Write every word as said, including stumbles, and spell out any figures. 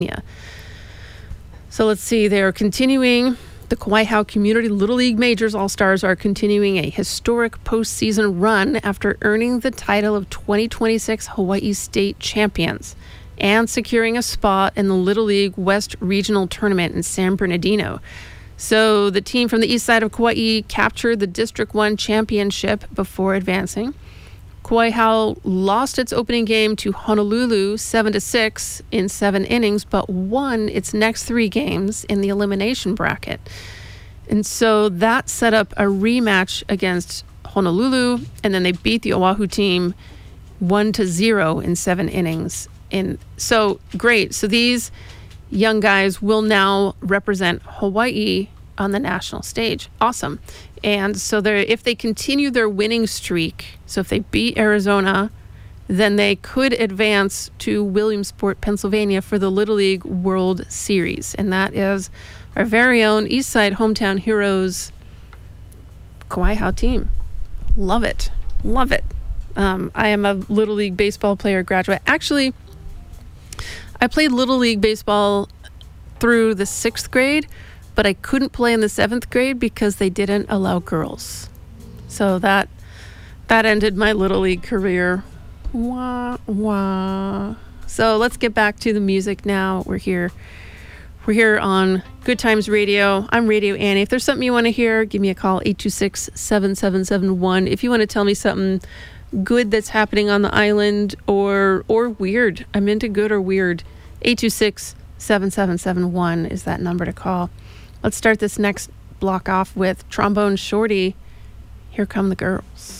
Yeah. So let's see. They're continuing. The Kauai Hau Community Little League Majors All-Stars are continuing a historic postseason run after earning the title of twenty twenty-six Hawaii State Champions and securing a spot in the Little League West Regional Tournament in San Bernardino. So the team from the east side of Kauai captured the District one championship before advancing. Kauai Hau lost its opening game to Honolulu seven to six in seven innings, but won its next three games in the elimination bracket. And so that set up a rematch against Honolulu, and then they beat the Oahu team one to zero in seven innings. And so great. So these young guys will now represent Hawaii on the national stage. Awesome. And so they're, if they continue their winning streak, so if they beat Arizona, then they could advance to Williamsport, Pennsylvania for the Little League World Series. And that is our very own Eastside Hometown Heroes Kauai Hau team. Love it. Love it. Um, I am a Little League baseball player graduate. Actually, I played Little League baseball through the sixth grade, but I couldn't play in the seventh grade because they didn't allow girls. So that that ended my Little League career. Wah, wah. So let's get back to the music now. We're here. We're here on Good Times Radio. I'm Radio Annie. If there's something you want to hear, give me a call, eight two six, seven seven seven one. If you want to tell me something good that's happening on the island or or weird, I'm into good or weird, eight two six, seven seven seven one is that number to call. Let's start this next block off with Trombone Shorty. Here Come the Girls.